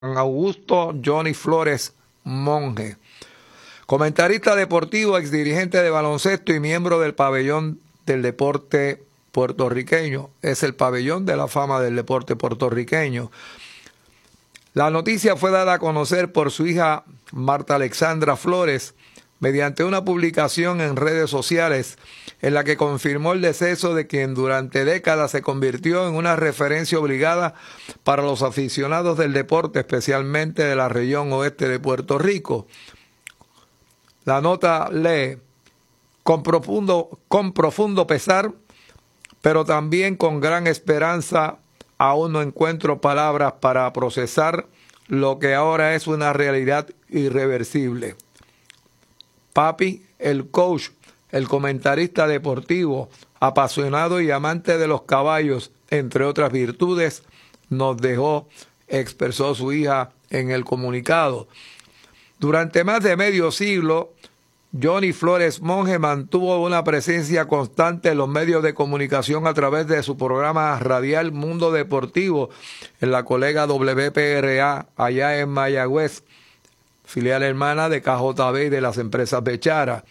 Augusto Johnny Flores Monge, comentarista deportivo, exdirigente de baloncesto y miembro del pabellón del deporte puertorriqueño. Es el pabellón de la fama del deporte puertorriqueño. La noticia fue dada a conocer por su hija Marta Alexandra Flores mediante una publicación en redes sociales en la que confirmó el deceso de quien durante décadas se convirtió en una referencia obligada para los aficionados del deporte, especialmente de la región oeste de Puerto Rico. La nota lee: con profundo pesar, pero también con gran esperanza, aún no encuentro palabras para procesar lo que ahora es una realidad irreversible. Papi, el coach, el comentarista deportivo, apasionado y amante de los caballos, entre otras virtudes, nos dejó, expresó su hija en el comunicado. Durante más de medio siglo, Johnny Flores Monge mantuvo una presencia constante en los medios de comunicación a través de su programa radial Mundo Deportivo en la colega WPRA allá en Mayagüez, filial hermana de KJB y de las empresas Bechara.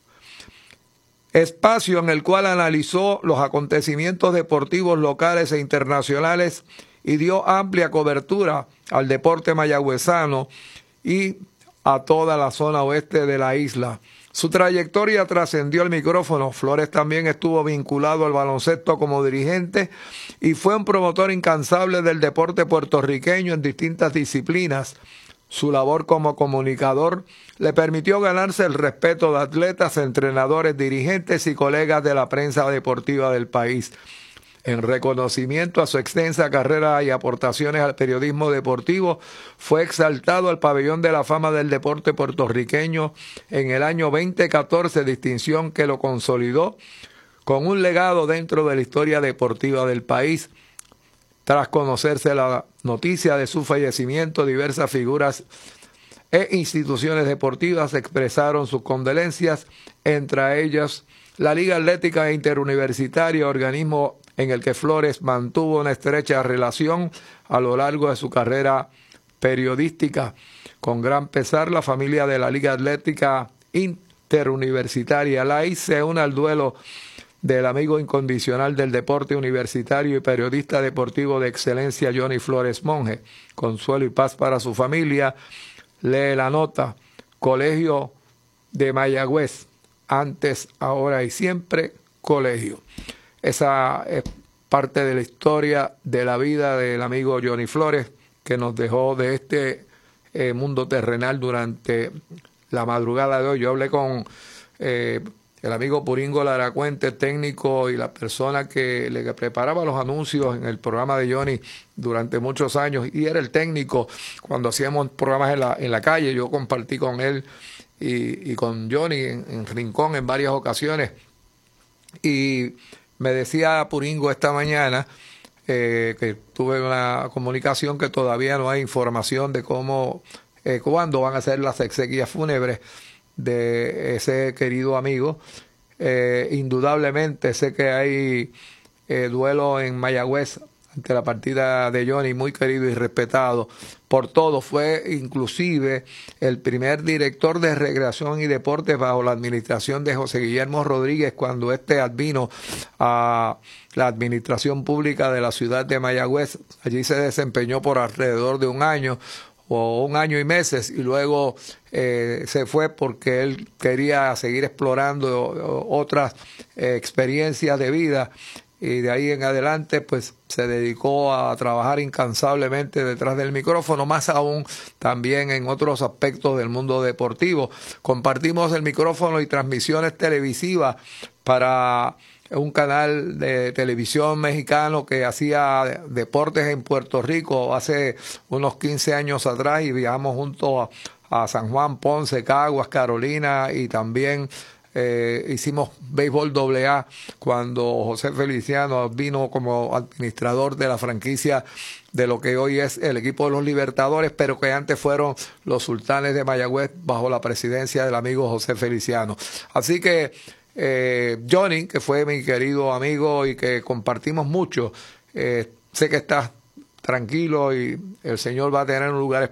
Espacio en el cual analizó los acontecimientos deportivos locales e internacionales y dio amplia cobertura al deporte mayagüezano y a toda la zona oeste de la isla. Su trayectoria trascendió el micrófono. Flores también estuvo vinculado al baloncesto como dirigente y fue un promotor incansable del deporte puertorriqueño en distintas disciplinas. Su labor como comunicador le permitió ganarse el respeto de atletas, entrenadores, dirigentes y colegas de la prensa deportiva del país. En reconocimiento a su extensa carrera y aportaciones al periodismo deportivo, fue exaltado al Pabellón de la Fama del Deporte Puertorriqueño en el año 2014, distinción que lo consolidó con un legado dentro de la historia deportiva del país. Tras conocerse la noticia de su fallecimiento, diversas figuras e instituciones deportivas expresaron sus condolencias, entre ellas la Liga Atlética Interuniversitaria, organismo en el que Flores mantuvo una estrecha relación a lo largo de su carrera periodística. Con gran pesar, la familia de la Liga Atlética Interuniversitaria, LAI, se une al duelo del amigo incondicional del deporte universitario y periodista deportivo de excelencia Johnny Flores Monge. Consuelo y paz para su familia. Lee la nota: Colegio de Mayagüez, antes, ahora y siempre, colegio. Esa es parte de la historia de la vida del amigo Johnny Flores, que nos dejó de este mundo terrenal durante la madrugada de hoy. Yo hablé con el amigo Puringo Laracuente, técnico y la persona que le preparaba los anuncios en el programa de Johnny durante muchos años, y era el técnico cuando hacíamos programas en la calle. Yo compartí con él y con Johnny en Rincón en varias ocasiones, y me decía Puringo esta mañana que tuve una comunicación que todavía no hay información de cuándo van a ser las exequias fúnebres de ese querido amigo. Indudablemente sé que hay duelo en Mayagüez ante la partida de Johnny, muy querido y respetado por todos. Fue inclusive el primer director de recreación y deportes bajo la administración de José Guillermo Rodríguez cuando éste advino a la administración pública de la ciudad de Mayagüez. Allí se desempeñó por alrededor de un año o un año y meses, y luego se fue porque él quería seguir explorando otras experiencias de vida, y de ahí en adelante pues se dedicó a trabajar incansablemente detrás del micrófono, más aún también en otros aspectos del mundo deportivo. Compartimos el micrófono y transmisiones televisivas para un canal de televisión mexicano que hacía deportes en Puerto Rico hace unos 15 años atrás, y viajamos junto a San Juan, Ponce, Caguas, Carolina, y también hicimos béisbol AA cuando José Feliciano vino como administrador de la franquicia de lo que hoy es el equipo de los Libertadores, pero que antes fueron los Sultanes de Mayagüez bajo la presidencia del amigo José Feliciano. Así que Johnny, que fue mi querido amigo y que compartimos mucho, sé que estás tranquilo y el Señor va a tener un lugar